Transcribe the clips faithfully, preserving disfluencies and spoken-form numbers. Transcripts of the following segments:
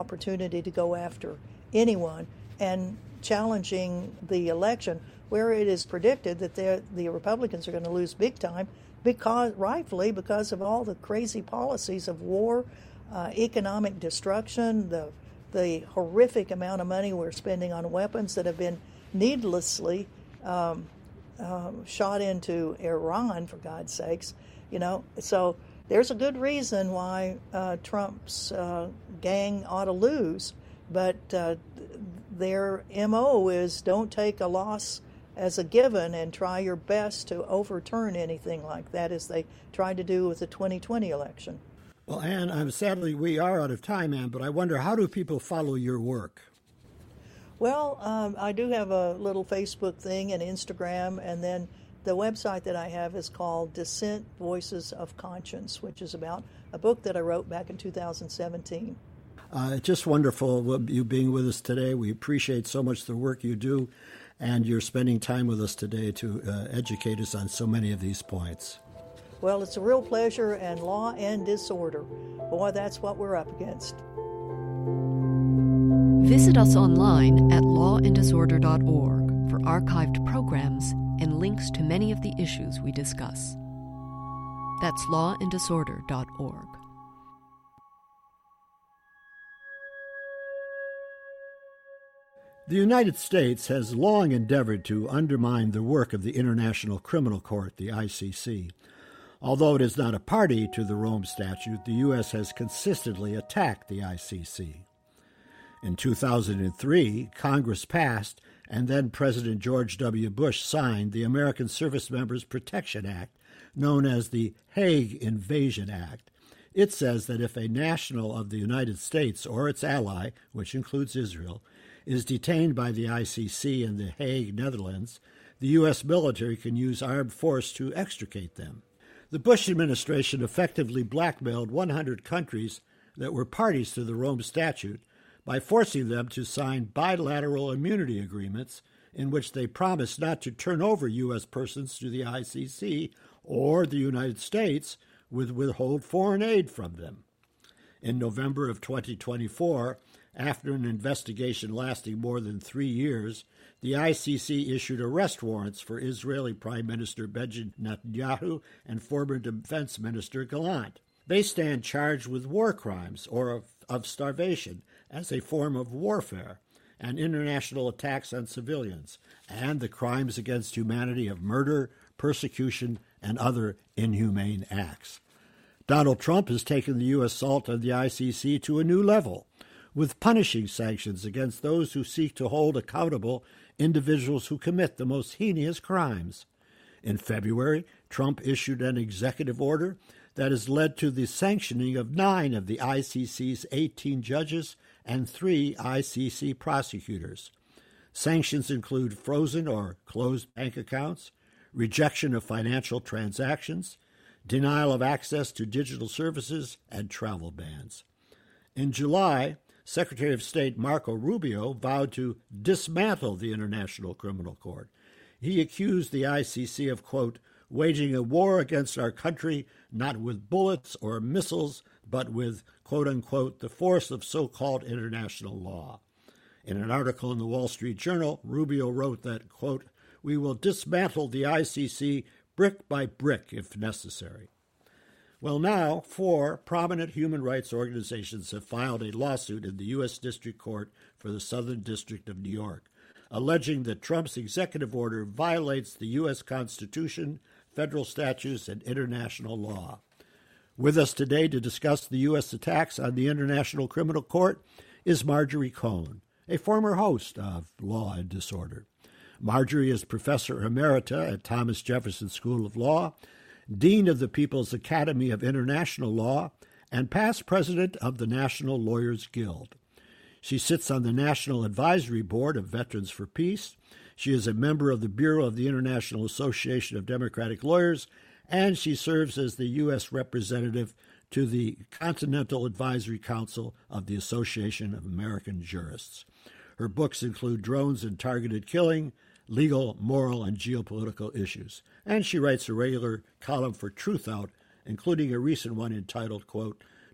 opportunity to go after anyone, and challenging the election where it is predicted that the Republicans are going to lose big time, because rightfully because of all the crazy policies of war, uh, economic destruction, the the horrific amount of money we're spending on weapons that have been needlessly um, uh, shot into Iran, for God's sakes. You know, so there's a good reason why uh, Trump's uh, gang ought to lose, but uh, their M O is don't take a loss as a given and try your best to overturn anything like that, as they tried to do with the twenty twenty election. Well, Ann, I'm sadly we are out of time, Ann, but I wonder, how do people follow your work? Well, um, I do have a little Facebook thing and Instagram, and then the website that I have is called Dissent Voices of Conscience, which is about a book that I wrote back in two thousand seventeen. Uh, it's just wonderful you being with us today. We appreciate so much the work you do, and you're spending time with us today to uh, educate us on so many of these points. Well, it's a real pleasure, and law and disorder. Boy, that's what we're up against. Visit us online at law and disorder dot org for archived programs and links to many of the issues we discuss. That's law and disorder dot org. The United States has long endeavored to undermine the work of the International Criminal Court, the I C C. Although it is not a party to the Rome Statute, the U S has consistently attacked the I C C. In two thousand three, Congress passed, and then President George W. Bush signed, the American Service Members Protection Act, known as the Hague Invasion Act. It says that if a national of the United States or its ally, which includes Israel, is detained by the I C C in the Hague, Netherlands, the U S military can use armed force to extricate them. The Bush administration effectively blackmailed one hundred countries that were parties to the Rome Statute by forcing them to sign bilateral immunity agreements in which they promised not to turn over U S persons to the I C C, or the United States would withhold foreign aid from them. In November of twenty twenty-four, after an investigation lasting more than three years, the I C C issued arrest warrants for Israeli Prime Minister Benjamin Netanyahu and former Defense Minister Gallant. They stand charged with war crimes or of, of starvation as a form of warfare, and international attacks on civilians, and the crimes against humanity of murder, persecution, and other inhumane acts. Donald Trump has taken the U S assault on the I C C to a new level, with punishing sanctions against those who seek to hold accountable individuals who commit the most heinous crimes. In February, Trump issued an executive order that has led to the sanctioning of nine of the I C C's eighteen judges and three I C C prosecutors. Sanctions include frozen or closed bank accounts, rejection of financial transactions, denial of access to digital services, and travel bans. In July, Secretary of State Marco Rubio vowed to dismantle the International Criminal Court. He accused the I C C of, quote, waging a war against our country, not with bullets or missiles, but with, quote unquote, the force of so-called international law. In an article in the Wall Street Journal, Rubio wrote that, quote, we will dismantle the I C C brick by brick if necessary. Well, now, four prominent human rights organizations have filed a lawsuit in the U S District Court for the Southern District of New York, alleging that Trump's executive order violates the U S Constitution, federal statutes, and international law. With us today to discuss the U S attacks on the International Criminal Court is Marjorie Cohn, a former host of Law and Disorder. Marjorie is Professor Emerita at Thomas Jefferson School of Law, Dean of the People's Academy of International Law, and past president of the National Lawyers Guild. She sits on the National Advisory Board of Veterans for Peace. She is a member of the Bureau of the International Association of Democratic Lawyers, and she serves as the U S representative to the Continental Advisory Council of the Association of American Jurists. Her books include Drones and Targeted Killing, Legal, Moral, and Geopolitical Issues. And she writes a regular column for Truth Out, including a recent one entitled, quote,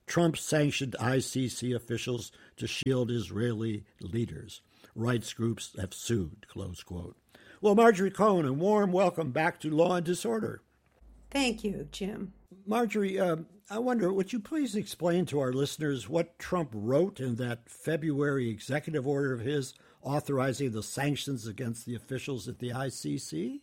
Trump sanctioned I C C officials to shield Israeli leaders. Rights groups have sued, close quote. Well, Marjorie Cohen, a warm welcome back to Law and Disorder. Thank you, Jim. Marjorie, uh, I wonder, would you please explain to our listeners what Trump wrote in that February executive order of his authorizing the sanctions against the officials at the I C C?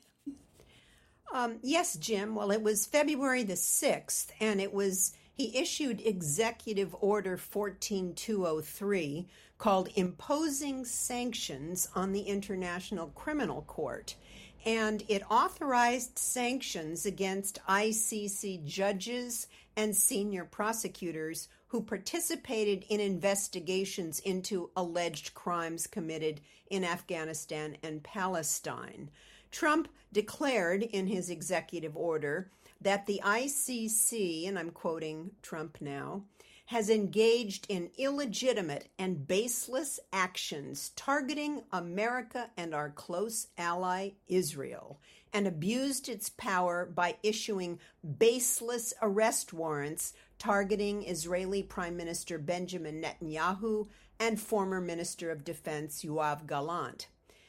Um, yes, Jim. Well, it was February the sixth, and it was he issued Executive Order fourteen two oh three called Imposing Sanctions on the International Criminal Court. And it authorized sanctions against I C C judges and senior prosecutors who participated in investigations into alleged crimes committed in Afghanistan and Palestine. Trump declared in his executive order that the I C C, and I'm quoting Trump now, has engaged in illegitimate and baseless actions targeting America and our close ally Israel, and abused its power by issuing baseless arrest warrants targeting Israeli Prime Minister Benjamin Netanyahu and former Minister of Defense Yoav Gallant.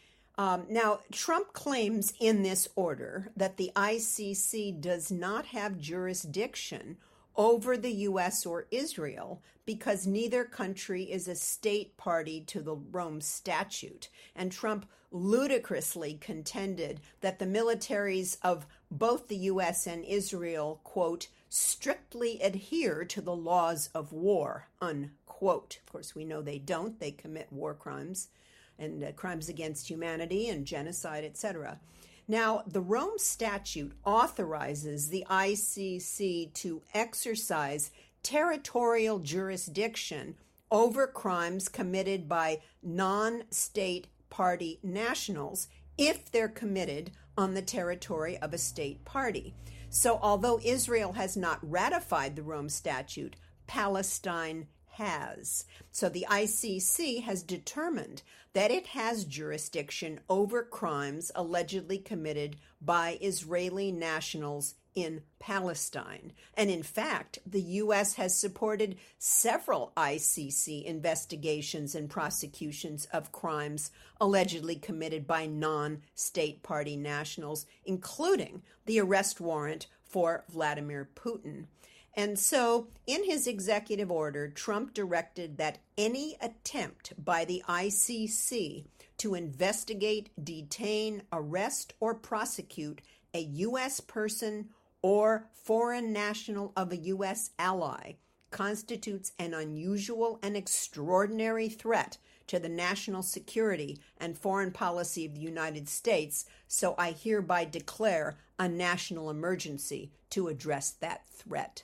Um, now, Trump claims in this order that the I C C does not have jurisdiction over the U S or Israel because neither country is a state party to the Rome Statute. And Trump ludicrously contended that the militaries of both the U S and Israel, quote, strictly adhere to the laws of war, unquote. Of course, we know they don't. They commit war crimes and uh, crimes against humanity and genocide, et cetera. Now, the Rome Statute authorizes the I C C to exercise territorial jurisdiction over crimes committed by non-state party nationals if they're committed on the territory of a state party. So although Israel has not ratified the Rome Statute, Palestine has. So the I C C has determined that it has jurisdiction over crimes allegedly committed by Israeli nationals in Palestine. And in fact, the U S has supported several I C C investigations and prosecutions of crimes allegedly committed by non-state party nationals, including the arrest warrant for Vladimir Putin. And so, in his executive order, Trump directed that any attempt by the I C C to investigate, detain, arrest, or prosecute a U S person or foreign national of a U S ally constitutes an unusual and extraordinary threat to the national security and foreign policy of the United States, so I hereby declare a national emergency to address that threat.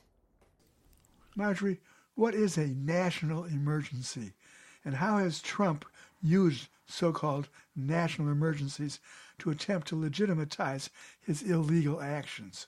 Marjorie, what is a national emergency, and how has Trump used so-called national emergencies to attempt to legitimize his illegal actions?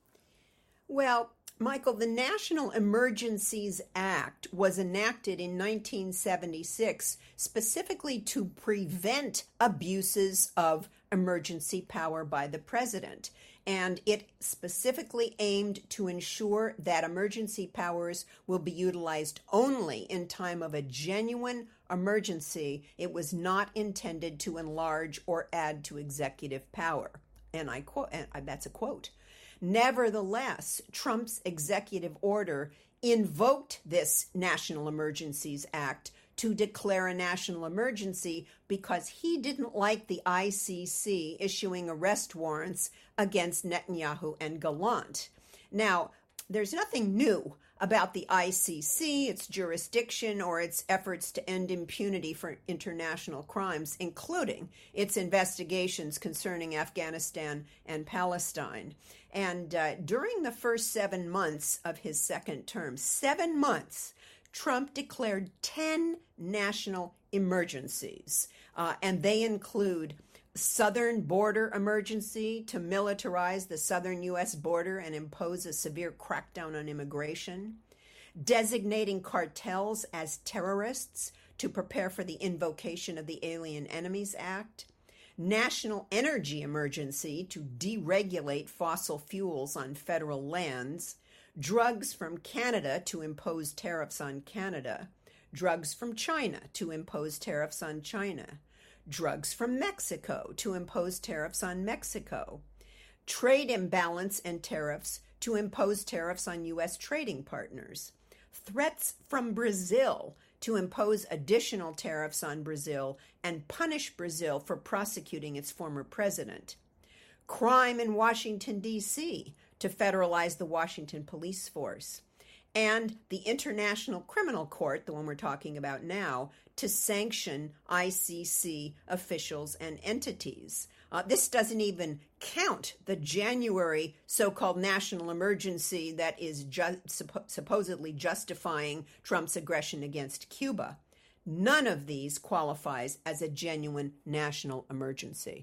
Well, Michael, the National Emergencies Act was enacted in nineteen seventy-six specifically to prevent abuses of emergency power by the president. And it specifically aimed to ensure that emergency powers will be utilized only in time of a genuine emergency. It was not intended to enlarge or add to executive power. And I quote, and that's a quote. Nevertheless, Trump's executive order invoked this National Emergencies Act to declare a national emergency because he didn't like the I C C issuing arrest warrants against Netanyahu and Gallant. Now, there's nothing new about the I C C, its jurisdiction, or its efforts to end impunity for international crimes, including its investigations concerning Afghanistan and Palestine. And uh, during the first seven months of his second term, seven months, Trump declared ten national emergencies, uh, and they include southern border emergency to militarize the southern U S border and impose a severe crackdown on immigration, designating cartels as terrorists to prepare for the invocation of the Alien Enemies Act, national energy emergency to deregulate fossil fuels on federal lands, drugs from Canada to impose tariffs on Canada, drugs from China to impose tariffs on China, drugs from Mexico to impose tariffs on Mexico, trade imbalance and tariffs to impose tariffs on U S trading partners, threats from Brazil to impose additional tariffs on Brazil and punish Brazil for prosecuting its former president, crime in Washington, D C to federalize the Washington police force, and the International Criminal Court, the one we're talking about now, to sanction I C C officials and entities. Uh, this doesn't even count the January so-called national emergency that is ju- suppo- supposedly justifying Trump's aggression against Cuba. None of these qualifies as a genuine national emergency.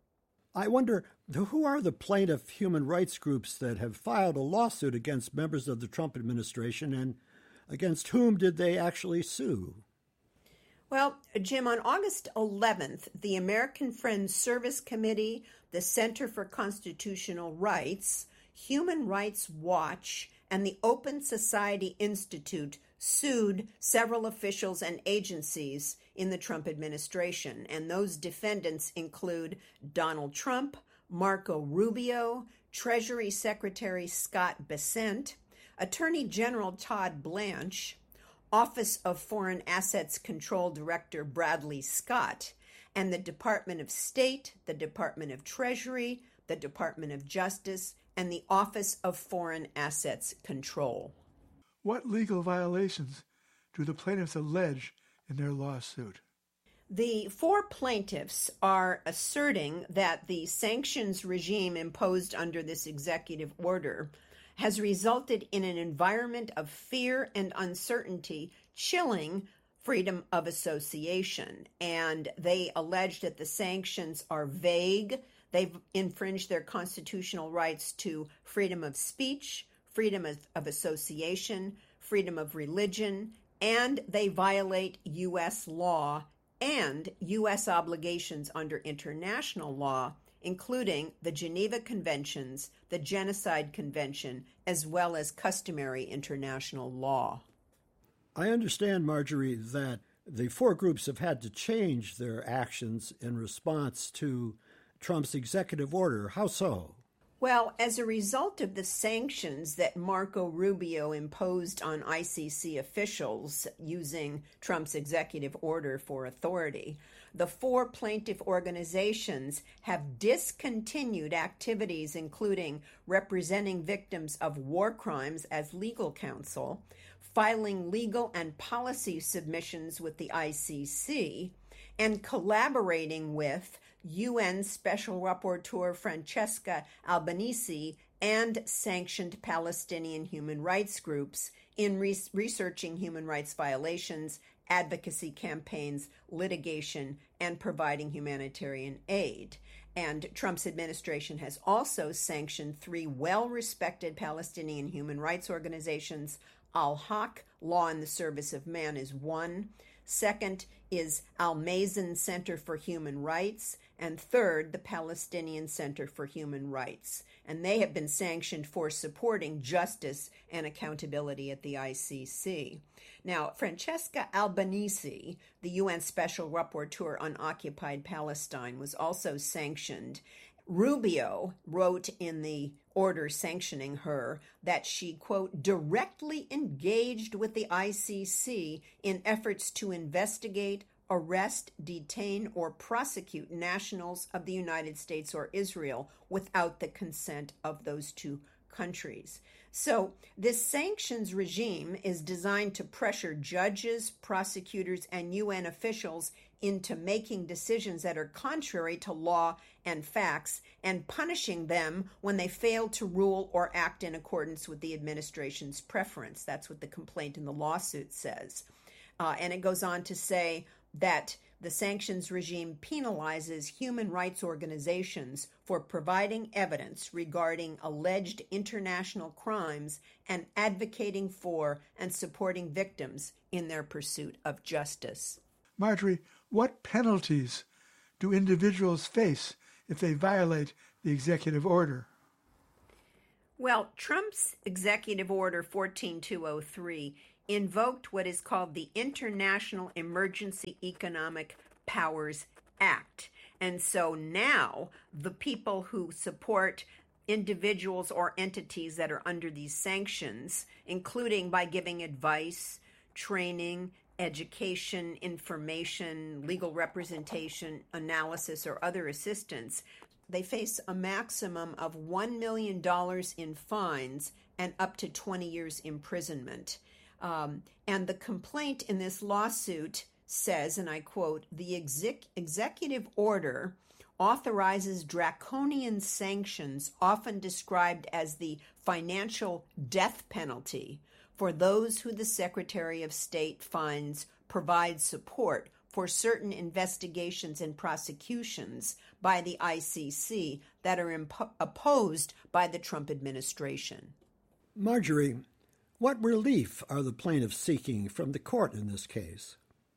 I wonder, who are the plaintiff human rights groups that have filed a lawsuit against members of the Trump administration, and against whom did they actually sue? Well, Jim, on August eleventh, the American Friends Service Committee, the Center for Constitutional Rights, Human Rights Watch, and the Open Society Institute sued several officials and agencies in the Trump administration. And those defendants include Donald Trump, Marco Rubio, Treasury Secretary Scott Bessent, Attorney General Todd Blanche, Office of Foreign Assets Control Director Bradley Scott, and the Department of State, the Department of Treasury, the Department of Justice, and the Office of Foreign Assets Control. What legal violations do the plaintiffs allege in their lawsuit? The four plaintiffs are asserting that the sanctions regime imposed under this executive order has resulted in an environment of fear and uncertainty, chilling freedom of association. And they allege that the sanctions are vague. They've infringed their constitutional rights to freedom of speech, freedom of, of association, freedom of religion, and they violate U S law and U S obligations under international law, including the Geneva Conventions, the Genocide Convention, as well as customary international law. I understand, Marjorie, that the four groups have had to change their actions in response to Trump's executive order. How so? Well, as a result of the sanctions that Marco Rubio imposed on I C C officials using Trump's executive order for authority, the four plaintiff organizations have discontinued activities including representing victims of war crimes as legal counsel, filing legal and policy submissions with the I C C, and collaborating with U N Special Rapporteur Francesca Albanese and sanctioned Palestinian human rights groups in re- researching human rights violations, advocacy campaigns, litigation, and providing humanitarian aid. And Trump's administration has also sanctioned three well-respected Palestinian human rights organizations. Al-Haq, Law in the Service of Man, is one. Second is Al-Mazen Center for Human Rights, and third, the Palestinian Center for Human Rights. And they have been sanctioned for supporting justice and accountability at the I C C. Now, Francesca Albanese, the U N Special Rapporteur on Occupied Palestine, was also sanctioned. Rubio wrote in the order sanctioning her that she, quote, directly engaged with the I C C in efforts to investigate, arrest, detain, or prosecute nationals of the United States or Israel without the consent of those two countries. So this sanctions regime is designed to pressure judges, prosecutors, and U N officials into making decisions that are contrary to law and facts and punishing them when they fail to rule or act in accordance with the administration's preference. That's what the complaint in the lawsuit says. Uh, and it goes on to say that the sanctions regime penalizes human rights organizations for providing evidence regarding alleged international crimes and advocating for and supporting victims in their pursuit of justice. Marjorie, what penalties do individuals face if they violate the executive order? Well, Trump's Executive Order fourteen two oh three invoked what is called the International Emergency Economic Powers Act. And so now the people who support individuals or entities that are under these sanctions, including by giving advice, training, education, information, legal representation, analysis, or other assistance, they face a maximum of one million dollars in fines and up to twenty years imprisonment. Um, and the complaint in this lawsuit says, and I quote, the exec- executive order authorizes draconian sanctions, often described as the financial death penalty, for those who the Secretary of State finds provide support for certain investigations and prosecutions by the I C C that are impo- opposed by the Trump administration. Marjorie, what relief are the plaintiffs seeking from the court in this case?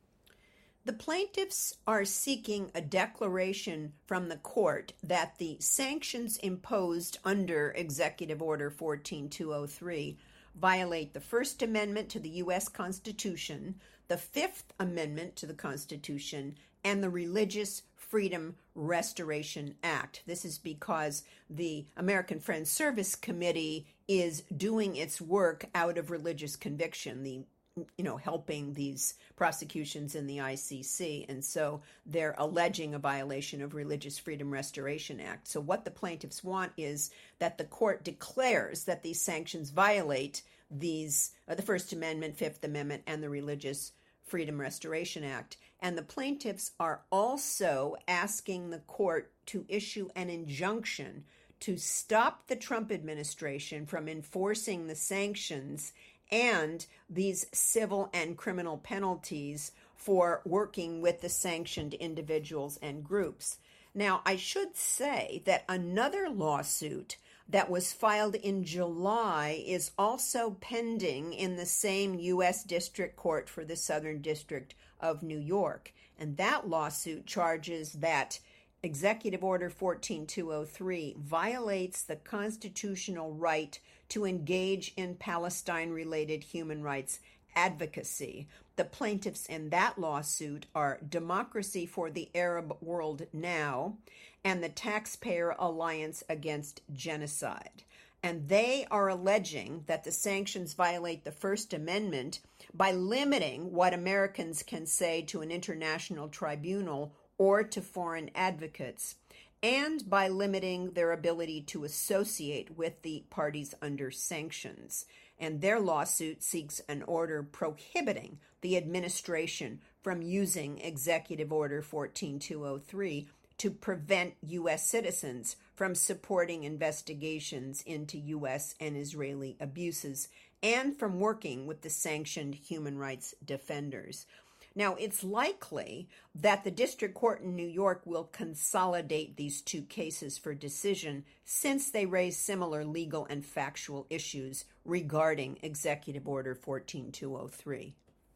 The plaintiffs are seeking a declaration from the court that the sanctions imposed under Executive Order fourteen two oh three violate the First Amendment to the U S Constitution, the Fifth Amendment to the Constitution, and the Religious Freedom Restoration Act. This is because the American Friends Service Committee is doing its work out of religious conviction, the you know, helping these prosecutions in the I C C. And so they're alleging a violation of Religious Freedom Restoration Act. So what the plaintiffs want is that the court declares that these sanctions violate these, uh, the First Amendment, Fifth Amendment, and the Religious Freedom Restoration Act. And the plaintiffs are also asking the court to issue an injunction to stop the Trump administration from enforcing the sanctions and these civil and criminal penalties for working with the sanctioned individuals and groups. Now, I should say that another lawsuit that was filed in July is also pending in the same U S District Court for the Southern District of New York. And that lawsuit charges that Executive Order fourteen two oh three violates the constitutional right to engage in Palestine-related human rights advocacy. The plaintiffs in that lawsuit are Democracy for the Arab World Now and the Taxpayer Alliance Against Genocide. And they are alleging that the sanctions violate the First Amendment by limiting what Americans can say to an international tribunal or to foreign advocates, and by limiting their ability to associate with the parties under sanctions. And their lawsuit seeks an order prohibiting the administration from using Executive Order fourteen two oh three to prevent U S citizens from supporting investigations into U S and Israeli abuses and from working with the sanctioned human rights defenders. Now, it's likely that the District Court in New York will consolidate these two cases for decision since they raise similar legal and factual issues regarding Executive Order fourteen two oh three.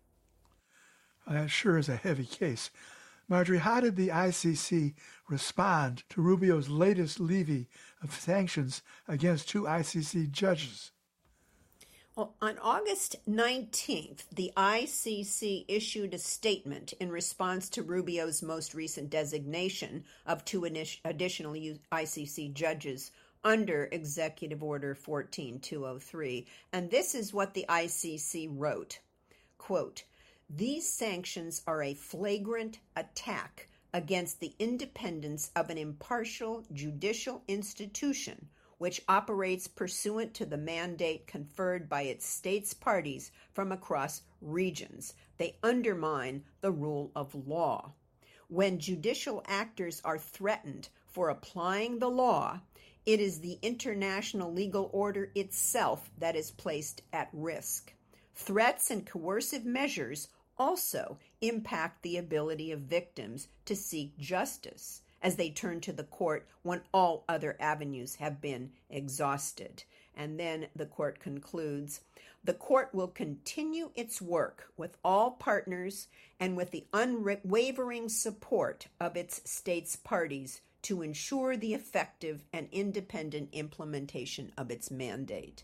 That sure is a heavy case. Marjorie, how did the I C C respond to Rubio's latest levy of sanctions against two I C C judges? Well, on August nineteenth, the I C C issued a statement in response to Rubio's most recent designation of two additional I C C judges under Executive Order fourteen two oh three. And this is what the I C C wrote, quote, "These sanctions are a flagrant attack against the independence of an impartial judicial institution which operates pursuant to the mandate conferred by its states parties from across regions. They undermine the rule of law. When judicial actors are threatened for applying the law, it is the international legal order itself that is placed at risk. Threats and coercive measures also impact the ability of victims to seek justice as they turn to the court when all other avenues have been exhausted." And then the court concludes, "The court will continue its work with all partners and with the unwavering support of its states parties to ensure the effective and independent implementation of its mandate.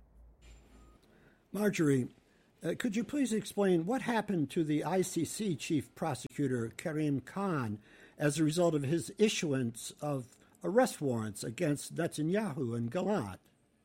Marjorie, uh, could you please explain what happened to the I C C Chief Prosecutor Karim Khan as a result of his issuance of arrest warrants against Netanyahu and Gallant?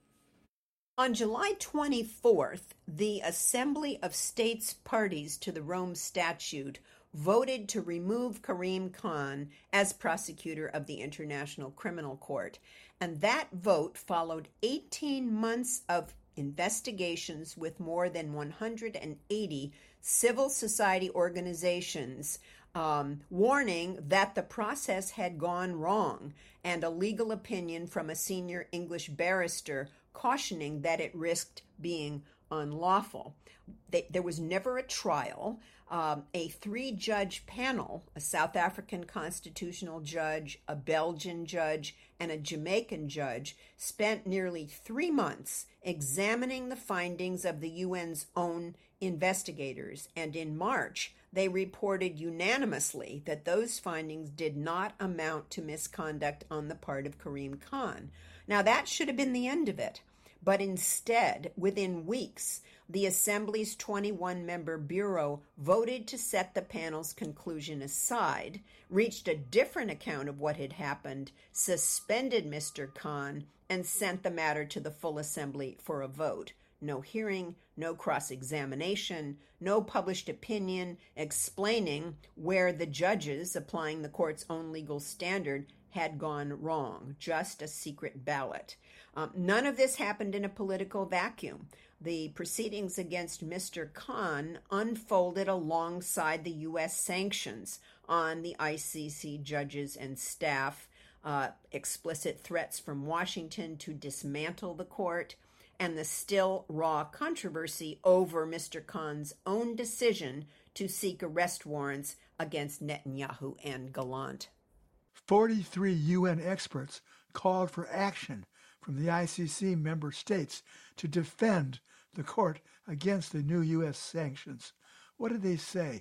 On July twenty-fourth, the Assembly of States Parties to the Rome Statute voted to remove Karim Khan as prosecutor of the International Criminal Court. And that vote followed eighteen months of investigations with more than one hundred eighty civil society organizations um, warning that the process had gone wrong, and a legal opinion from a senior English barrister cautioning that it risked being unlawful. They, there was never a trial. Um, a three-judge panel, a South African constitutional judge, a Belgian judge, and a Jamaican judge, spent nearly three months examining the findings of the U N's own investigators, and in March, they reported unanimously that those findings did not amount to misconduct on the part of Karim Khan. Now, that should have been the end of it, but instead, within weeks, the Assembly's twenty-one member Bureau voted to set the panel's conclusion aside, reached a different account of what had happened, suspended Mister Khan, and sent the matter to the full Assembly for a vote. No hearing, no cross-examination, no published opinion explaining where the judges, applying the court's own legal standard, had gone wrong, just a secret ballot. Um, none of this happened in a political vacuum. The proceedings against Mister Khan unfolded alongside the U S sanctions on the I C C judges and staff, uh, explicit threats from Washington to dismantle the court, and the still raw controversy over Mister Khan's own decision to seek arrest warrants against Netanyahu and Gallant. forty-three U N experts called for action from the I C C member states to defend the court against the new U S sanctions. What did they say?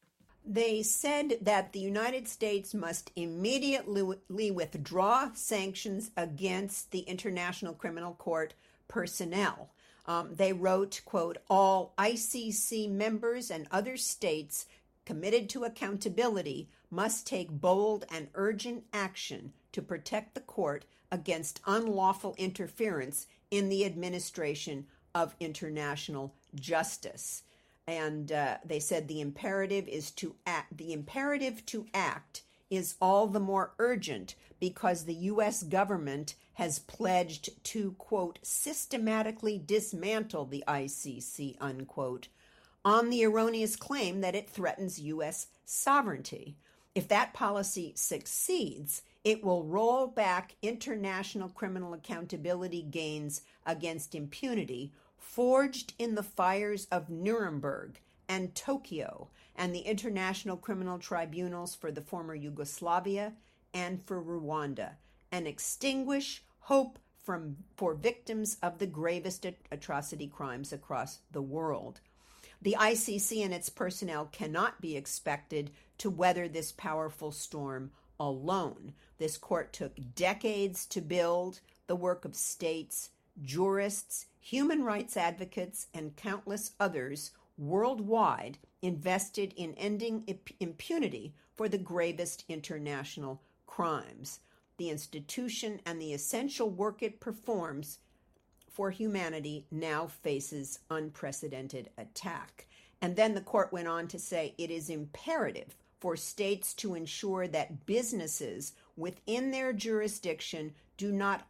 They said that the United States must immediately withdraw sanctions against the International Criminal Court personnel. Um, they wrote, quote, all I C C members and other states committed to accountability must take bold and urgent action to protect the court against unlawful interference in the administration of international justice. And uh, they said the imperative is to act. The imperative to act is all the more urgent because the U S government has pledged to, quote, systematically dismantle the I C C, unquote, on the erroneous claim that it threatens U S sovereignty. If that policy succeeds, it will roll back international criminal accountability gains against impunity forged in the fires of Nuremberg and Tokyo and the International Criminal Tribunals for the former Yugoslavia and for Rwanda, and extinguish hope from for victims of the gravest atrocity crimes across the world. The I C C and its personnel cannot be expected to weather this powerful storm alone. This court took decades to build. The work of states, jurists, human rights advocates, and countless others worldwide invested in ending impunity for the gravest international crimes. The institution and the essential work it performs for humanity now faces unprecedented attack. And then the court went on to say it is imperative for states to ensure that businesses within their jurisdiction do not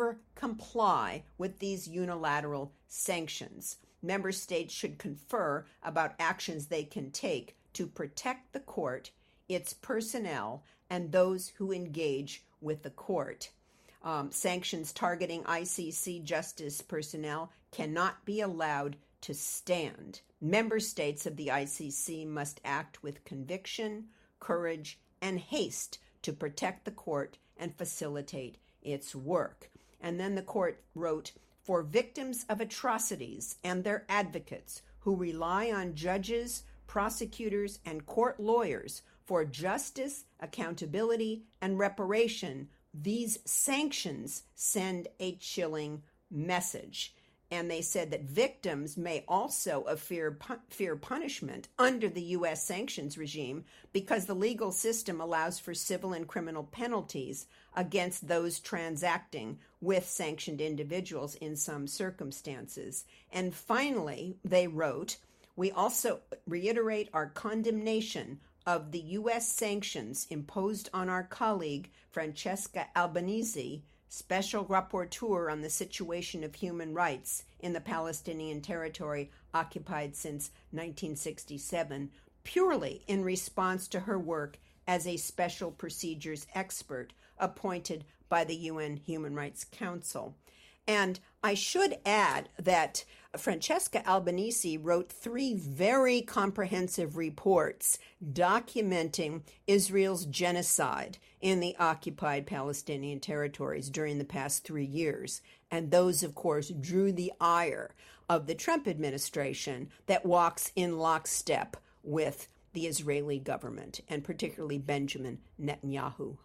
over-comply with these unilateral sanctions. Member states should confer about actions they can take to protect the court, its personnel, and those who engage with the court. Um, sanctions targeting I C C justice personnel cannot be allowed to stand. Member states of the I C C must act with conviction, courage, and haste to protect the court and facilitate its work. And then the court wrote, for victims of atrocities and their advocates who rely on judges, prosecutors, and court lawyers for justice, accountability, and reparation, these sanctions send a chilling message. And they said that victims may also fear, fear punishment under the U S sanctions regime because the legal system allows for civil and criminal penalties against those transacting with sanctioned individuals in some circumstances. And finally, they wrote, we also reiterate our condemnation of the U S sanctions imposed on our colleague Francesca Albanese, Special Rapporteur on the Situation of Human Rights in the Palestinian territory occupied since nineteen sixty-seven, purely in response to her work as a special procedures expert appointed by the U N Human Rights Council. And I should add that Francesca Albanese wrote three very comprehensive reports documenting Israel's genocide in the occupied Palestinian territories during the past three years. And those, of course, drew the ire of the Trump administration that walks in lockstep with the Israeli government, and particularly Benjamin Netanyahu.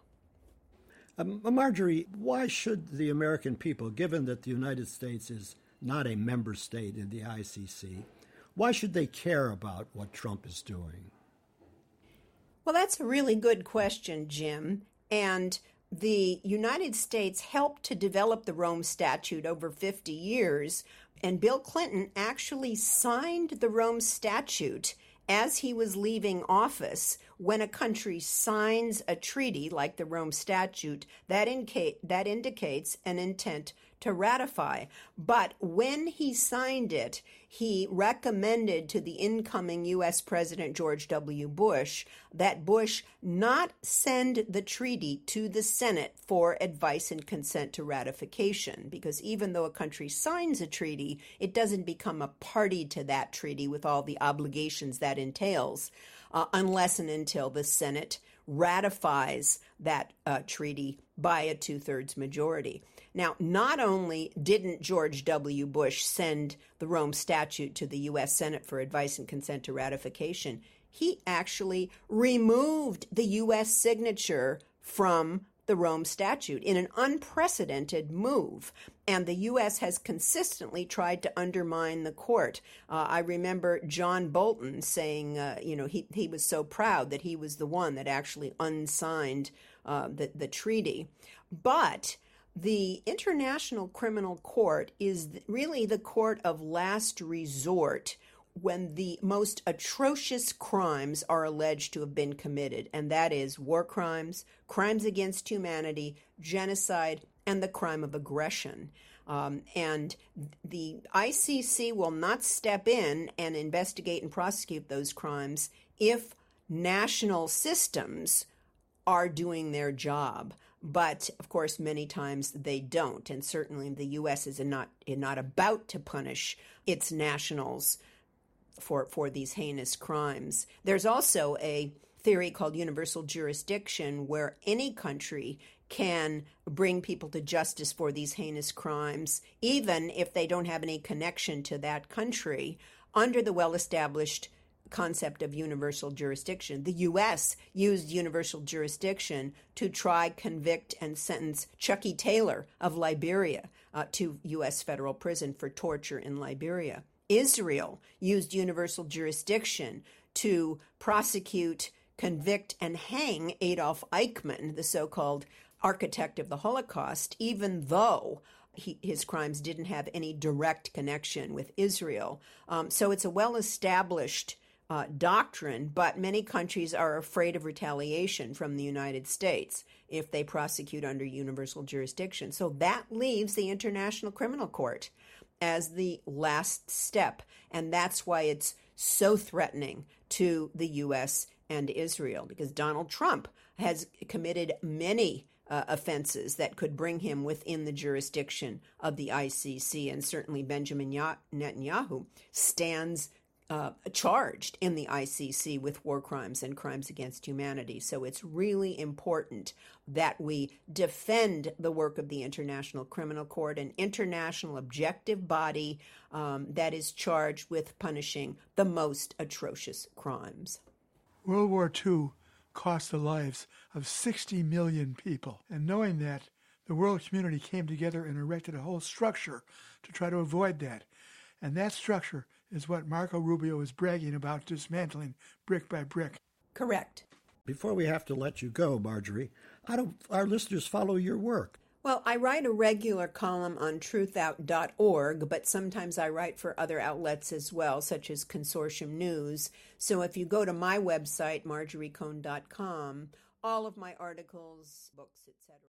Um, Marjorie, why should the American people, given that the United States is not a member state in the I C C, why should they care about what Trump is doing? Well, that's a really good question, Jim. And the United States helped to develop the Rome Statute over fifty years, and Bill Clinton actually signed the Rome Statute as he was leaving office. When a country signs a treaty like the Rome Statute, that, inca- that indicates an intent to ratify. But when he signed it, he recommended to the incoming U S President George W. Bush that Bush not send the treaty to the Senate for advice and consent to ratification, because even though a country signs a treaty, it doesn't become a party to that treaty with all the obligations that entails, uh, unless and until the Senate ratifies that uh, treaty by a two-thirds majority. Now, not only didn't George W. Bush send the Rome Statute to the U S Senate for advice and consent to ratification, he actually removed the U S signature from the Rome Statute in an unprecedented move. And the U S has consistently tried to undermine the court. Uh, I remember John Bolton saying, uh, you know, he, he was so proud that he was the one that actually unsigned uh, the, the treaty. But the International Criminal Court is really the court of last resort when the most atrocious crimes are alleged to have been committed, and that is war crimes, crimes against humanity, genocide, and the crime of aggression. Um, and the I C C will not step in and investigate and prosecute those crimes if national systems are doing their job. But, of course, many times they don't. And certainly the U S is not, is not about to punish its nationals for, for these heinous crimes. There's also a theory called universal jurisdiction, where any country can bring people to justice for these heinous crimes, even if they don't have any connection to that country, under the well-established concept of universal jurisdiction. The U S used universal jurisdiction to try, convict, and sentence Chucky Taylor of Liberia uh, to U S federal prison for torture in Liberia. Israel used universal jurisdiction to prosecute, convict, and hang Adolf Eichmann, the so-called architect of the Holocaust, even though He, his crimes didn't have any direct connection with Israel. Um, so it's a well-established uh, doctrine, but many countries are afraid of retaliation from the United States if they prosecute under universal jurisdiction. So that leaves the International Criminal Court as the last step, and that's why it's so threatening to the U S and Israel, because Donald Trump has committed many Uh, offenses that could bring him within the jurisdiction of the I C C, and certainly Benjamin Netanyahu stands uh, charged in the I C C with war crimes and crimes against humanity. So it's really important that we defend the work of the International Criminal Court, an international objective body um, that is charged with punishing the most atrocious crimes. World War Two cost the lives of sixty million people. And knowing that, the world community came together and erected a whole structure to try to avoid that. And that structure is what Marco Rubio is bragging about dismantling brick by brick. Correct. Before we have to let you go, Marjorie, how do our listeners follow your work? Well, I write a regular column on truth out dot org, but sometimes I write for other outlets as well, such as Consortium News. So if you go to my website, marjorie cohn dot com, all of my articles, books, et cetera